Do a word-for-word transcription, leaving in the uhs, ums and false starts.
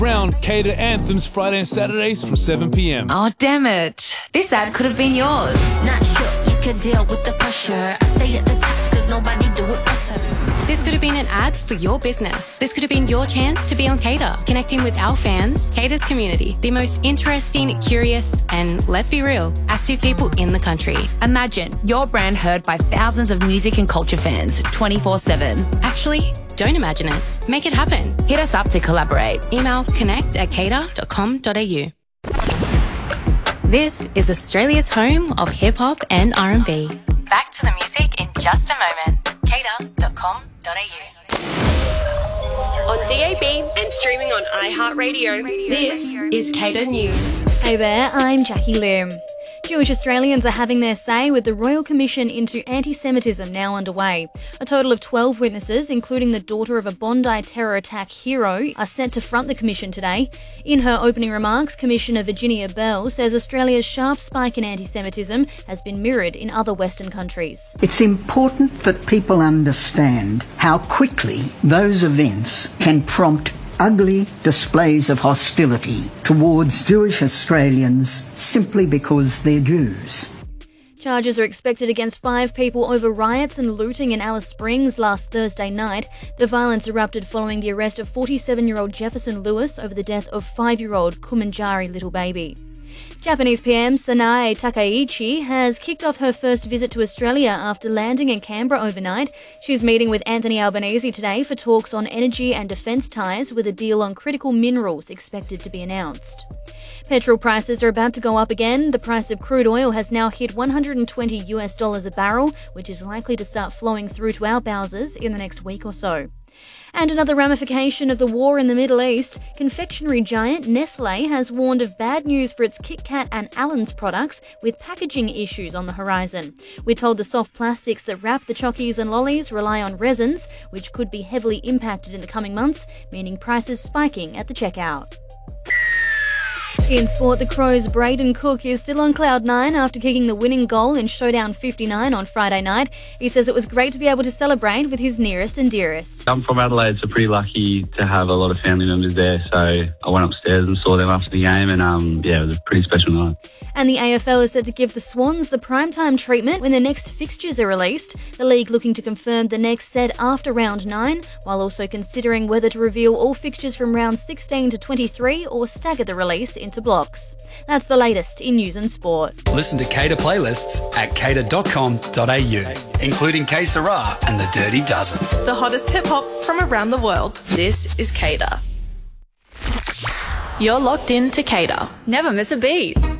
Brown cater anthems Friday and Saturdays from seven p.m. Oh, damn it. This ad could have been yours. Not sure you could deal with the pressure. I stay at the top because nobody do it better. This could have been an ad for your business. This could have been your chance to be on Cater, connecting with our fans, Cater's community, the most interesting, curious, and let's be real, active people in the country. Imagine your brand heard by thousands of music and culture fans twenty-four seven. Actually, don't imagine it. Make it happen. Hit us up to collaborate. Email connect at cater dot com dot a u. This is Australia's home of hip-hop and R and B. Back to the music in just a moment. cater dot com dot a u. On D A B and streaming on iHeartRadio, this is Cater News. Hey there, I'm Jackie Lim. Jewish Australians are having their say with the Royal Commission into Anti-Semitism now underway. A total of twelve witnesses, including the daughter of a Bondi terror attack hero, are set to front the commission today. In her opening remarks, Commissioner Virginia Bell says Australia's sharp spike in anti-Semitism has been mirrored in other Western countries. It's important that people understand how quickly those events can prompt ugly displays of hostility towards Jewish Australians simply because they're Jews. Charges are expected against five people over riots and looting in Alice Springs last Thursday night. The violence erupted following the arrest of forty-seven-year-old Jefferson Lewis over the death of five-year-old Kumanjari little baby. Japanese P M Sanae Takaichi has kicked off her first visit to Australia after landing in Canberra overnight. She's meeting with Anthony Albanese today for talks on energy and defence ties, with a deal on critical minerals expected to be announced. Petrol prices are about to go up again. The price of crude oil has now hit one hundred twenty US dollars a barrel, which is likely to start flowing through to our bowsers in the next week or so. And another ramification of the war in the Middle East, confectionery giant Nestlé has warned of bad news for its Kit Kat and Allen's products, with packaging issues on the horizon. We're told the soft plastics that wrap the chockies and lollies rely on resins, which could be heavily impacted in the coming months, meaning prices spiking at the checkout. In sport, the Crows' Braden Cook is still on cloud nine after kicking the winning goal in Showdown fifty-nine on Friday night. He says it was great to be able to celebrate with his nearest and dearest. I'm from Adelaide, so pretty lucky to have a lot of family members there. So I went upstairs and saw them after the game, and um, yeah, it was a pretty special night. And the A F L is set to give the Swans the primetime treatment when their next fixtures are released. The league looking to confirm the next set after round nine, while also considering whether to reveal all fixtures from round sixteen to twenty-three or stagger the release into blocks. That's the latest in news and sport. Listen to Cater playlists at cater dot com dot a u, including Que Sera and The Dirty Dozen. The hottest hip-hop from around the world. This is Cater. You're locked in to Cater. Never miss a beat.